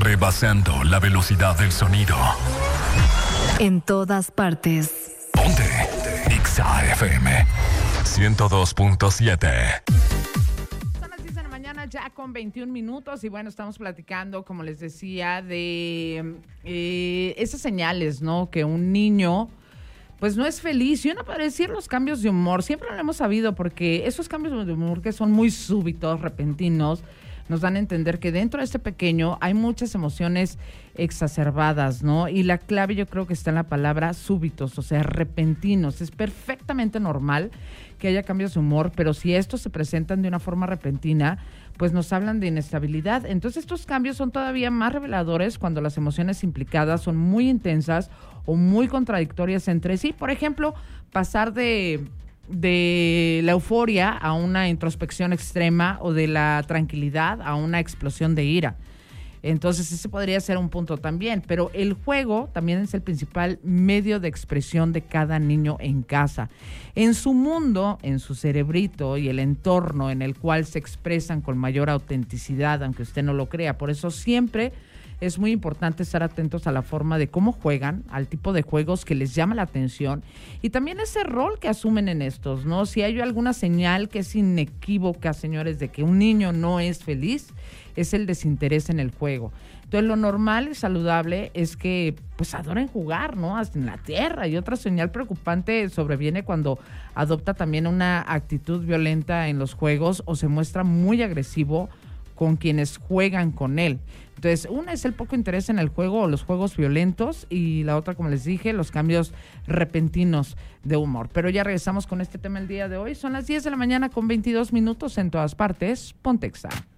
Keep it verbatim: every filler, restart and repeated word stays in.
rebasando la velocidad del sonido. En todas partes. Ponte Exa F M ciento dos punto siete. Son las diez de la mañana ya con veintiún minutos y bueno, estamos platicando, como les decía, de eh, esas señales, ¿no? Que un niño pues no es feliz. Y uno puede decir los cambios de humor, siempre lo hemos sabido, porque esos cambios de humor que son muy súbitos, repentinos, nos dan a entender que dentro de este pequeño hay muchas emociones exacerbadas, ¿no? Y la clave yo creo que está en la palabra súbitos, o sea, repentinos. Es perfectamente normal que haya cambios de humor, pero si estos se presentan de una forma repentina, pues nos hablan de inestabilidad. Entonces estos cambios son todavía más reveladores cuando las emociones implicadas son muy intensas o muy contradictorias entre sí. Por ejemplo, pasar de... de la euforia a una introspección extrema o de la tranquilidad a una explosión de ira. Entonces ese podría ser un punto también, pero el juego también es el principal medio de expresión de cada niño en casa. En su mundo, en su cerebrito y el entorno en el cual se expresan con mayor autenticidad, aunque usted no lo crea. Por eso siempre es muy importante estar atentos a la forma de cómo juegan, al tipo de juegos que les llama la atención y también ese rol que asumen en estos, ¿no? Si hay alguna señal que es inequívoca, señores, de que un niño no es feliz, es el desinterés en el juego. Entonces, lo normal y saludable es que pues adoren jugar, ¿no? Hasta en la tierra. Y otra señal preocupante sobreviene cuando adopta también una actitud violenta en los juegos o se muestra muy agresivo con quienes juegan con él. Entonces, una es el poco interés en el juego o los juegos violentos y la otra, como les dije, los cambios repentinos de humor. Pero ya regresamos con este tema el día de hoy. Son las diez de la mañana con veintidós minutos en todas partes. Ponte Exa.